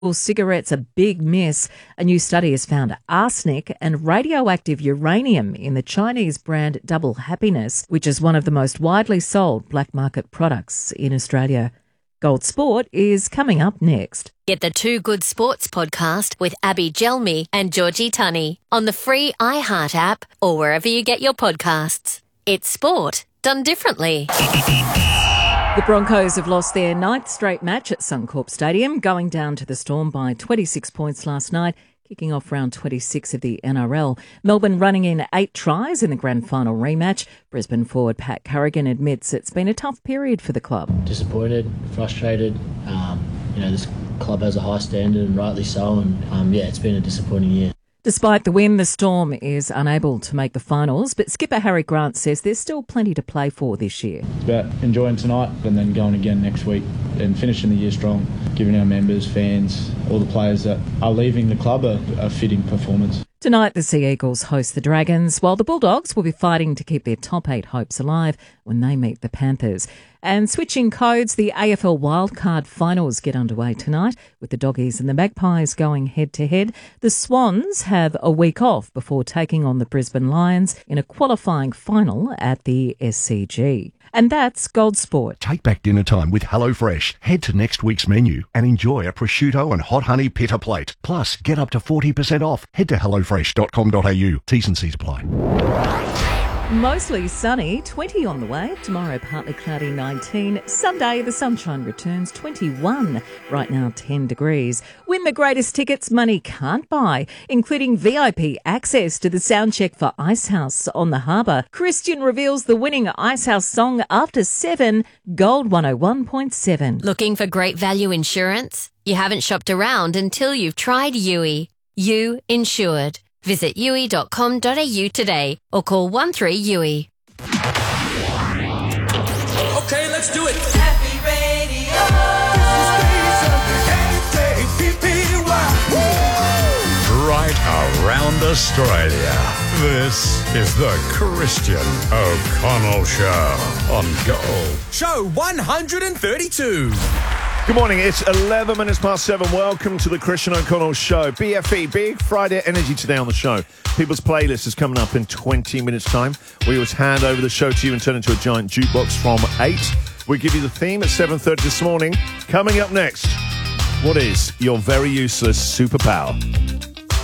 Cigarettes a big miss. A new study has found arsenic and radioactive uranium in the Chinese brand Double Happiness, which is one of the most widely sold black market products in Australia. Gold Sport is coming up next. Get the Two Good Sports podcast with Abby Gelmi and Georgie Tunney on the free iHeart app or wherever you get your podcasts. It's sport done differently. The Broncos have lost their 9th straight match at Suncorp Stadium, going down to the Storm by 26 points last night, kicking off round 26 of the NRL. Melbourne running in 8 tries in the grand final rematch. Brisbane forward Pat Carrigan admits it's been a tough period for the club. Disappointed, frustrated. This club has a high standard and rightly so, and it's been a disappointing year. Despite the win, the Storm is unable to make the finals, but skipper Harry Grant says there's still plenty to play for this year. It's about enjoying tonight and then going again next week and finishing the year strong, giving our members, fans, all the players that are leaving the club a fitting performance. Tonight, the Sea Eagles host the Dragons, while the Bulldogs will be fighting to keep their top 8 hopes alive when they meet the Panthers. And switching codes, the AFL Wildcard Finals get underway tonight, with the Doggies and the Magpies going head-to-head. The Swans have a week off before taking on the Brisbane Lions in a qualifying final at the SCG. And that's Gold Sport. Take back dinner time with HelloFresh. Head to next week's menu and enjoy a prosciutto and hot honey pita plate. Plus, get up to 40% off. Head to hellofresh.com.au. T's and C's apply. Mostly sunny, 20 on the way. Tomorrow, partly cloudy, 19. Sunday, the sunshine returns, 21. Right now, 10 degrees. Win the greatest tickets money can't buy, including VIP access to the soundcheck for Icehouse on the Harbour. Christian reveals the winning Icehouse song after 7, Gold 101.7. Looking for great value insurance? You haven't shopped around until you've tried Yui. You Insured. Visit yui.com.au today or call 13-YUI. Okay, let's do it. Happy Radio. Right around Australia. This is the Christian O'Connell Show on Gold. Show 132. Good morning, it's 11 minutes past 7. Welcome to the Christian O'Connell Show. BFE, Big Friday Energy today on the show. People's Playlist is coming up in 20 minutes' time. We always hand over the show to you and turn into a giant jukebox from 8. We give you the theme at 7:30 this morning. Coming up next, what is your very useless superpower?